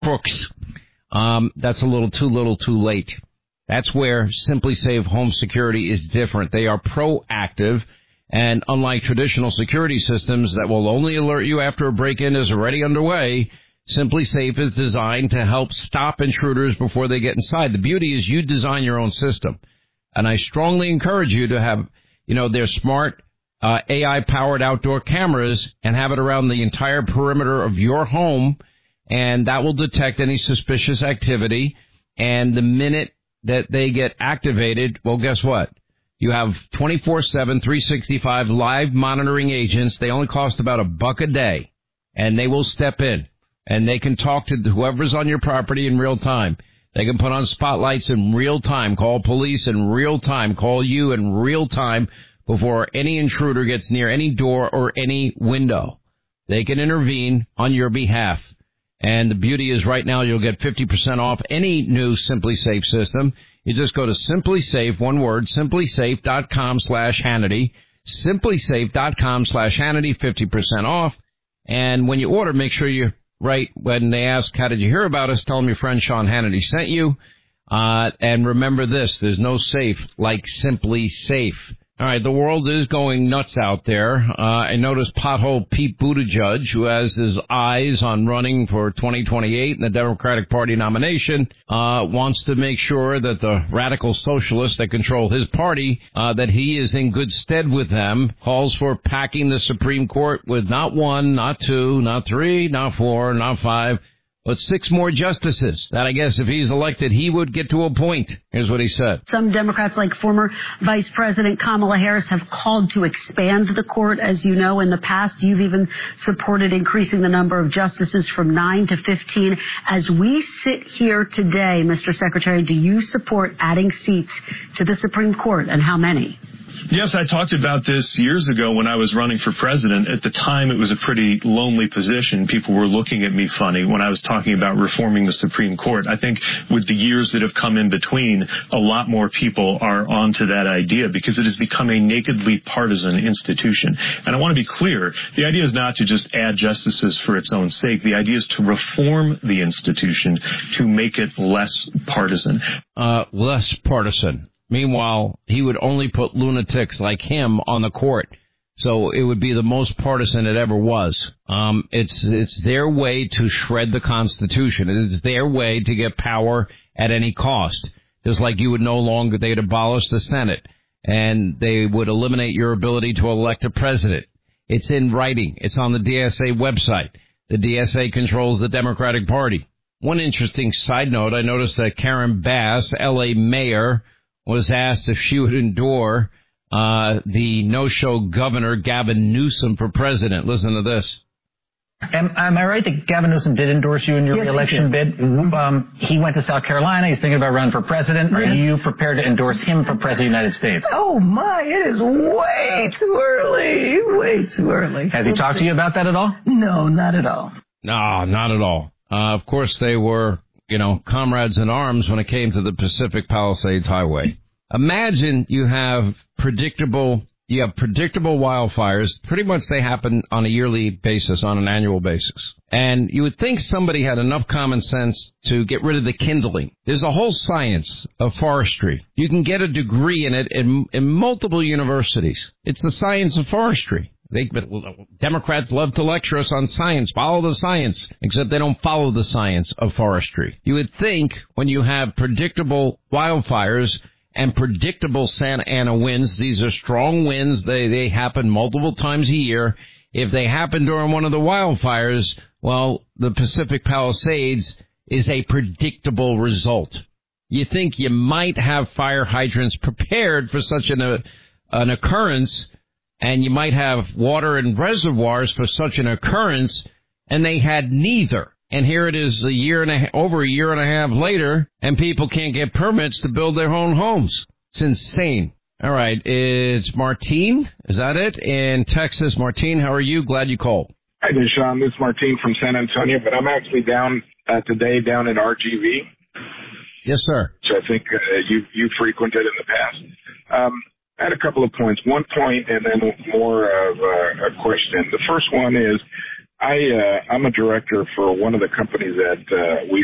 crooks. That's a little too late. That's where Simply Safe Home Security is different. They are proactive, and unlike traditional security systems that will only alert you after a break-in is already underway, Simply Safe is designed to help stop intruders before they get inside. The beauty is you design your own system, and I strongly encourage you to have, their smart AI-powered outdoor cameras and have it around the entire perimeter of your home, and that will detect any suspicious activity. And the minute that they get activated, well, guess what? You have 24/7, 365 live monitoring agents. They only cost about $1 a day, and they will step in, and they can talk to whoever's on your property in real time. They can put on spotlights in real time, call police in real time, call you in real time before any intruder gets near any door or any window. They can intervene on your behalf. And the beauty is right now you'll get 50% off any new Simply Safe system. You just go to Simply Safe, one word, simplysafe.com/Hannity, simplysafe.com/Hannity, 50% off. And when you order, make sure you write, when they ask, how did you hear about us, tell them your friend Sean Hannity sent you. And remember this, there's no safe like Simply Safe. All right, the world is going nuts out there. I noticed pothole Pete Buttigieg, who has his eyes on running for 2028 in the Democratic Party nomination, wants to make sure that the radical socialists that control his party, that he is in good stead with them, calls for packing the Supreme Court with not one, not two, not three, not four, not five, but 6 more justices that I guess if he's elected, he would get to appoint. Here's what he said. Some Democrats, like former Vice President Kamala Harris, have called to expand the court. As you know, in the past, you've even supported increasing the number of justices from 9 to 15. As we sit here today, Mr. Secretary, do you support adding seats to the Supreme Court, and how many? Yes, I talked about this years ago when I was running for president. At the time, it was a pretty lonely position. People were looking at me funny when I was talking about reforming the Supreme Court. I think with the years that have come in between, a lot more people are onto that idea because it has become a nakedly partisan institution. And I want to be clear, the idea is not to just add justices for its own sake. The idea is to reform the institution to make it less partisan. Less partisan. Meanwhile, he would only put lunatics like him on the court. So it would be the most partisan it ever was. It's their way to shred the Constitution. It's their way to get power at any cost. Just like you would they'd abolish the Senate and they would eliminate your ability to elect a president. It's in writing. It's on the DSA website. The DSA controls the Democratic Party. One interesting side note, I noticed that Karen Bass, L.A. mayor, was asked if she would endure the no-show governor Gavin Newsom for president. Listen to this. Am I right that Gavin Newsom did endorse you in your re-election bid? Mm-hmm. He went to South Carolina. He's thinking about running for president. Are you prepared to endorse him for president of the United States? Oh, my, it is way too early. Way too early. Has he talked to you about that at all? No, not at all. No, not at all. Of course, they were comrades in arms when it came to the Pacific Palisades Highway. Imagine you have predictable wildfires. Pretty much they happen on a yearly basis, on an annual basis. And you would think somebody had enough common sense to get rid of the kindling. There's a whole science of forestry. You can get a degree in it in multiple universities. It's the science of forestry. Democrats love to lecture us on science, follow the science, except they don't follow the science of forestry. You would think when you have predictable wildfires and predictable Santa Ana winds, these are strong winds, they happen multiple times a year. If they happen during one of the wildfires, well, the Pacific Palisades is a predictable result. You think you might have fire hydrants prepared for such an occurrence, and you might have water and reservoirs for such an occurrence, and they had neither. And here it is over a year and a half later, and people can't get permits to build their own homes. It's insane. All right, it's Martine. Is that it? In Texas. Martine, how are you? Glad you called. Hi there, Sean. This is Martine from San Antonio, but I'm actually down today down at RGV. Yes, sir. So I think you frequented in the past. I had a couple of points. One point and then more of a question. The first one is, I'm a director for one of the companies that we